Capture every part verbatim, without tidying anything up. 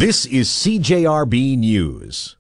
This is C J R B News.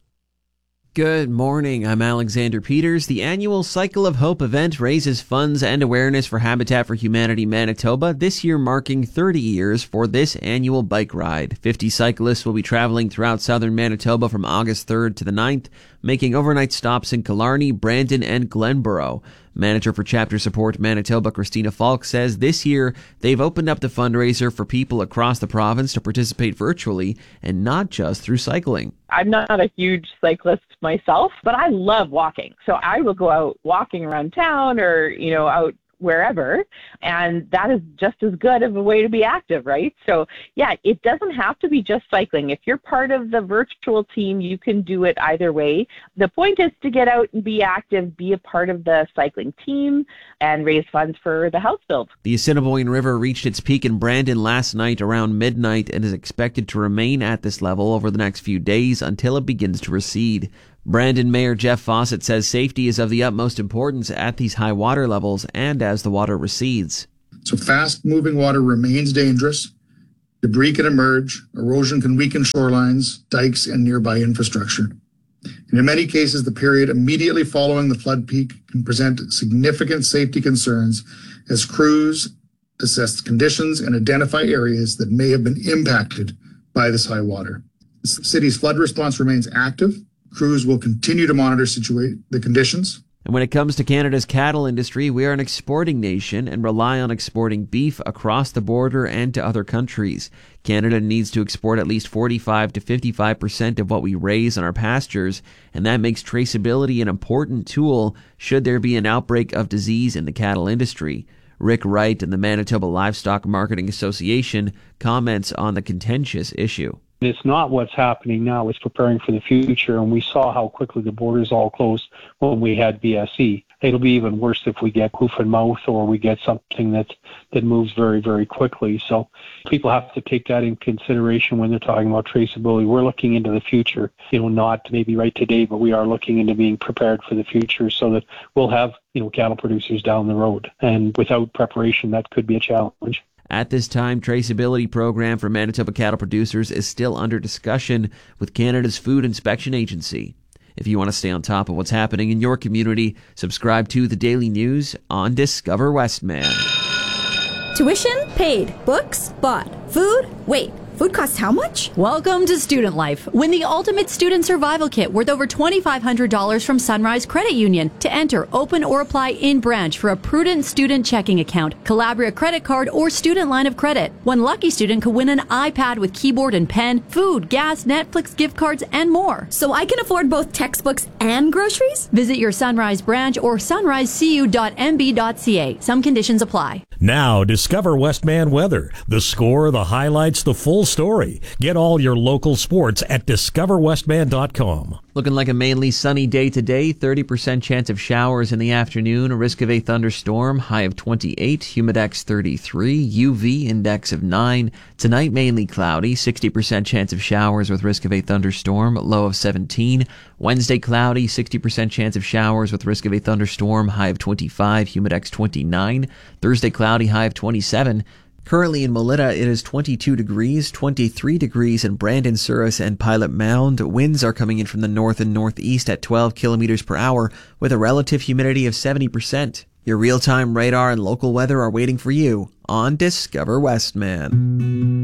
Good morning, I'm Alexander Peters. The annual Cycle of Hope event raises funds and awareness for Habitat for Humanity Manitoba, this year marking thirty years for this annual bike ride. fifty cyclists will be traveling throughout southern Manitoba from August third to the ninth, making overnight stops in Killarney, Brandon, and Glenborough. Manager for Chapter Support Manitoba, Christina Falk, says this year they've opened up the fundraiser for people across the province to participate virtually and not just through cycling. I'm not a huge cyclist myself, but I love walking. So I will go out walking around town or, you know, out wherever, and that is just as good of a way to be active, right? So yeah, it doesn't have to be just cycling. If you're part of the virtual team, you can do it either way. The point is to get out and be active, be a part of the cycling team, and raise funds for the house build. The Assiniboine River reached its peak in Brandon last night around midnight and is expected to remain at this level over the next few days until it begins to recede. Brandon Mayor Jeff Fawcett says safety is of the utmost importance at these high water levels and as the water recedes. So fast-moving water remains dangerous. Debris can emerge. Erosion can weaken shorelines, dikes, and nearby infrastructure. And in many cases, the period immediately following the flood peak can present significant safety concerns as crews assess conditions and identify areas that may have been impacted by this high water. The city's flood response remains active. Crews will continue to monitor situate the conditions. And when it comes to Canada's cattle industry, we are an exporting nation and rely on exporting beef across the border and to other countries. Canada needs to export at least forty-five to fifty-five percent of what we raise on our pastures, and that makes traceability an important tool should there be an outbreak of disease in the cattle industry. Rick Wright and the Manitoba Livestock Marketing Association comments on the contentious issue. It's not what's happening now. It's preparing for the future, and we saw how quickly the borders all closed when we had B S E. It'll be even worse if we get hoof and mouth or we get something that, that moves very, very quickly. So people have to take that in consideration when they're talking about traceability. We're looking into the future, you know, not maybe right today, but we are looking into being prepared for the future so that we'll have, you know, cattle producers down the road. And without preparation, that could be a challenge. At this time, traceability program for Manitoba cattle producers is still under discussion with Canada's Food Inspection Agency. If you want to stay on top of what's happening in your community, subscribe to the Daily News on Discover Westman. Tuition paid. Books bought. Food? Wait. Food costs how much? Welcome to Student Life. Win the Ultimate Student Survival Kit worth over twenty-five hundred dollars from Sunrise Credit Union. To enter, open or apply in branch for a prudent student checking account, Calabria credit card, or student line of credit. One lucky student could win an iPad with keyboard and pen, food, gas, Netflix gift cards, and more. So I can afford both textbooks and groceries? Visit your Sunrise branch or sunrise c u dot m b dot c a. Some conditions apply. Now, discover Westman weather. The score, the highlights, the full story. Get all your local sports at discover westman dot com. Looking like a mainly sunny day today, thirty percent chance of showers in the afternoon, a risk of a thunderstorm, high of twenty-eight, humidex thirty-three, U V index of nine. Tonight, mainly cloudy, sixty percent chance of showers with risk of a thunderstorm, low of seventeen. Wednesday, cloudy, sixty percent chance of showers with risk of a thunderstorm, high of twenty-five, humidex twenty-nine. Thursday, cloudy, high of twenty-seven. Currently in Melita, it is twenty-two degrees, twenty-three degrees in Brandon, Souris, and Pilot Mound. Winds are coming in from the north and northeast at twelve kilometers per hour with a relative humidity of seventy percent. Your real-time radar and local weather are waiting for you on Discover Westman.